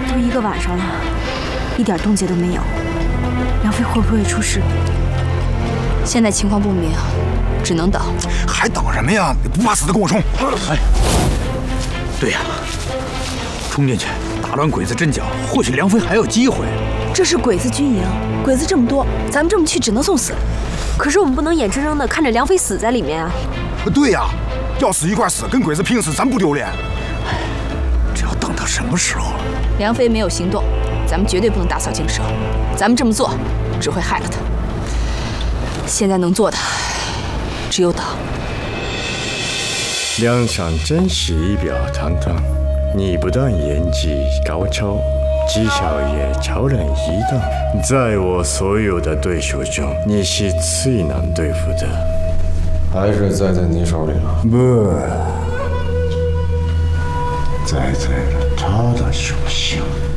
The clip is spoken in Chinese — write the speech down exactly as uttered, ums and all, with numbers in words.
都一个晚上了，一点动静都没有，梁飞会不会出事？ 现在情况不明，只能等。 还等什么呀？你不怕死的跟我冲！ 哎，对呀，冲进去打乱鬼子阵脚，或许梁飞还有机会。 这是鬼子军营，鬼子这么多，咱们这么去只能送死。可是我们不能眼睁睁的看着梁飞死在里面啊！ 对呀，要死一块死，跟鬼子拼死，咱不丢脸。 这要等到什么时候？ 梁飞没有行动，咱们绝对不能打草惊蛇。咱们这么做，只会害了他。现在能做的，只有等。 梁上真是仪表堂堂，你不但演技高超，技巧也超人一等。在我所有的对手中，你是最难对付的。 还是栽在你手里了？ 不，栽在了他的手里。